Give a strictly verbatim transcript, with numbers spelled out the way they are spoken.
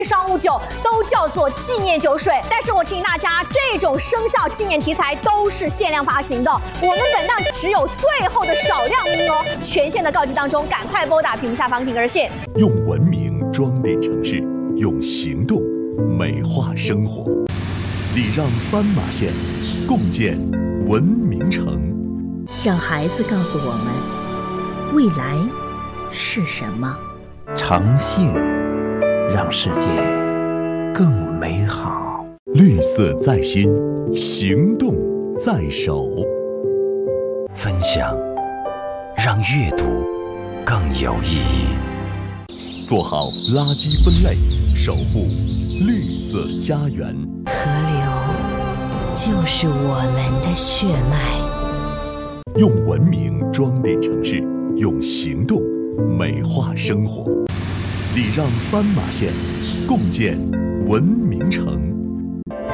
商务酒都叫做纪念酒水，但是我提醒大家，这种生肖纪念题材都是限量发行的，我们本档只有最后的少量名额，全线的告知当中，赶快拨打屏幕下方订热线。 用文明装点城市，用行动美化生活，礼让斑马线，共建文明城。 让孩子告诉我们，未来是什么？ 诚信让世界更美好。 绿色在心，行动在手。 分享让阅读更有意义。 做好垃圾分类，守护绿色家园。 河流就是我们的血脉。 用文明装点城市，用行动美化生活。礼让斑马线，共建文明城。